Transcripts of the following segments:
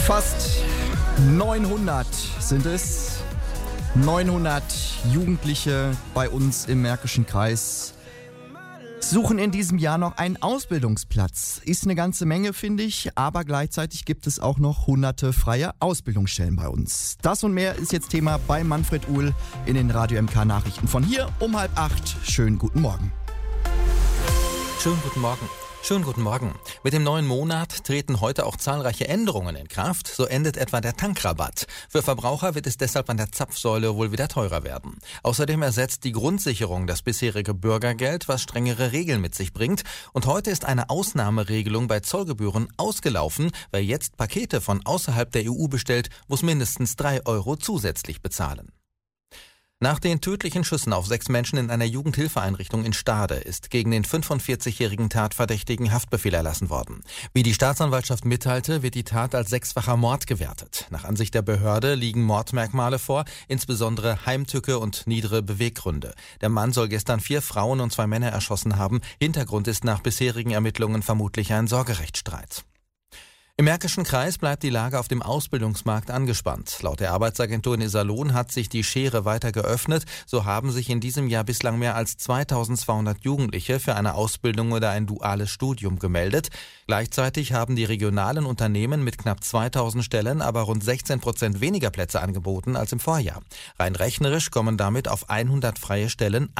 Fast 900 sind es. 900 Jugendliche bei uns im Märkischen Kreis suchen in diesem Jahr noch einen Ausbildungsplatz. Ist eine ganze Menge, finde ich, aber gleichzeitig gibt es auch noch hunderte freie Ausbildungsstellen bei uns. Das und mehr ist jetzt Thema bei Manfred Uhl in den Radio MK Nachrichten von hier um 7:30. Schönen guten Morgen. Schönen guten Morgen. Schönen guten Morgen. Mit dem neuen Monat treten heute auch zahlreiche Änderungen in Kraft. So endet etwa der Tankrabatt. Für Verbraucher wird es deshalb an der Zapfsäule wohl wieder teurer werden. Außerdem ersetzt die Grundsicherung das bisherige Bürgergeld, was strengere Regeln mit sich bringt. Und heute ist eine Ausnahmeregelung bei Zollgebühren ausgelaufen, wer jetzt Pakete von außerhalb der EU bestellt, muss mindestens 3 Euro zusätzlich bezahlen. Nach den tödlichen Schüssen auf 6 Menschen in einer Jugendhilfeeinrichtung in Stade ist gegen den 45-jährigen Tatverdächtigen Haftbefehl erlassen worden. Wie die Staatsanwaltschaft mitteilte, wird die Tat als 6-facher Mord gewertet. Nach Ansicht der Behörde liegen Mordmerkmale vor, insbesondere Heimtücke und niedere Beweggründe. Der Mann soll gestern 4 Frauen und 2 Männer erschossen haben. Hintergrund ist nach bisherigen Ermittlungen vermutlich ein Sorgerechtsstreit. Im Märkischen Kreis bleibt die Lage auf dem Ausbildungsmarkt angespannt. Laut der Arbeitsagentur in Iserlohn hat sich die Schere weiter geöffnet. So haben sich in diesem Jahr bislang mehr als 2200 Jugendliche für eine Ausbildung oder ein duales Studium gemeldet. Gleichzeitig haben die regionalen Unternehmen mit knapp 2000 Stellen aber rund 16% weniger Plätze angeboten als im Vorjahr. Rein rechnerisch kommen damit auf 100 freie Stellen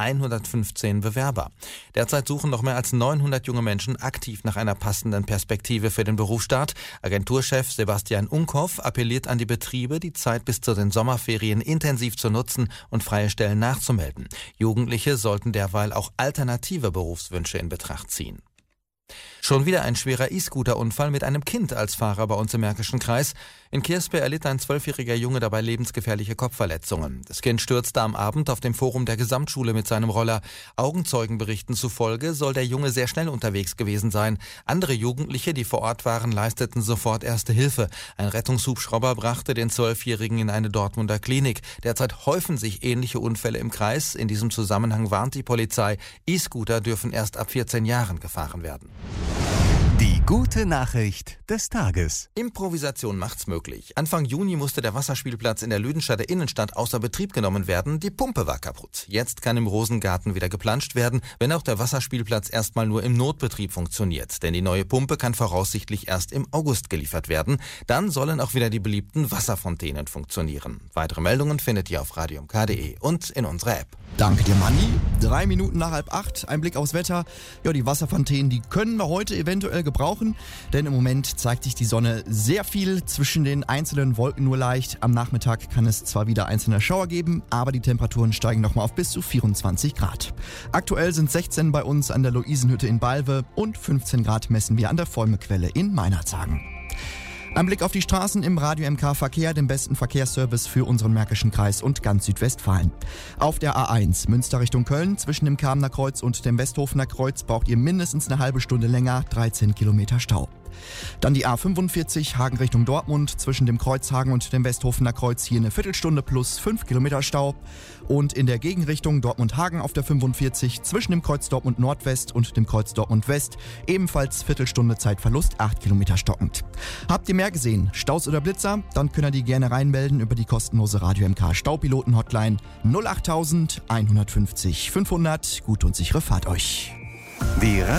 115 Bewerber. Derzeit suchen noch mehr als 900 junge Menschen aktiv nach einer passenden Perspektive für den Berufsstart. Agenturchef Sebastian Unkoff appelliert an die Betriebe, die Zeit bis zu den Sommerferien intensiv zu nutzen und freie Stellen nachzumelden. Jugendliche sollten derweil auch alternative Berufswünsche in Betracht ziehen. Schon wieder ein schwerer E-Scooter-Unfall mit einem Kind als Fahrer bei uns im Märkischen Kreis. In Kirspe erlitt ein 12-jähriger Junge dabei lebensgefährliche Kopfverletzungen. Das Kind stürzte am Abend auf dem Forum der Gesamtschule mit seinem Roller. Augenzeugenberichten zufolge soll der Junge sehr schnell unterwegs gewesen sein. Andere Jugendliche, die vor Ort waren, leisteten sofort erste Hilfe. Ein Rettungshubschrauber brachte den 12-Jährigen in eine Dortmunder Klinik. Derzeit häufen sich ähnliche Unfälle im Kreis. In diesem Zusammenhang warnt die Polizei, E-Scooter dürfen erst ab 14 Jahren gefahren werden. Die gute Nachricht des Tages. Improvisation macht's möglich. Anfang Juni musste der Wasserspielplatz in der Lüdenstadter Innenstadt außer Betrieb genommen werden. Die Pumpe war kaputt. Jetzt kann im Rosengarten wieder geplanscht werden, wenn auch der Wasserspielplatz erstmal nur im Notbetrieb funktioniert. Denn die neue Pumpe kann voraussichtlich erst im August geliefert werden. Dann sollen auch wieder die beliebten Wasserfontänen funktionieren. Weitere Meldungen findet ihr auf radiomk.de und in unserer App. Danke dir, Manni. 3 Minuten nach 7:30, ein Blick aufs Wetter. Ja, die Wasserfontänen, die können wir heute eventuell gebrauchen, denn im Moment zeigt sich die Sonne sehr viel zwischen den einzelnen Wolken nur leicht. Am Nachmittag kann es zwar wieder einzelne Schauer geben, aber die Temperaturen steigen nochmal auf bis zu 24 Grad. Aktuell sind 16 bei uns an der Luisenhütte in Balve und 15 Grad messen wir an der Vollmequelle in Meinerzhagen. Ein Blick auf die Straßen im Radio MK Verkehr, dem besten Verkehrsservice für unseren Märkischen Kreis und ganz Südwestfalen. Auf der A1 Münster Richtung Köln zwischen dem Kamener Kreuz und dem Westhofener Kreuz braucht ihr mindestens eine halbe Stunde länger, 13 Kilometer Stau. Dann die A45 Hagen Richtung Dortmund zwischen dem Kreuzhagen und dem Westhofener Kreuz hier eine Viertelstunde plus 5 Kilometer Stau. Und in der Gegenrichtung Dortmund-Hagen auf der 45 zwischen dem Kreuz Dortmund Nordwest und dem Kreuz Dortmund West ebenfalls Viertelstunde Zeitverlust, 8 Kilometer stockend. Habt ihr mehr gesehen, Staus oder Blitzer? Dann könnt ihr die gerne reinmelden über die kostenlose Radio MK Staupiloten-Hotline 08000 150 500. Gute und sichere Fahrt euch.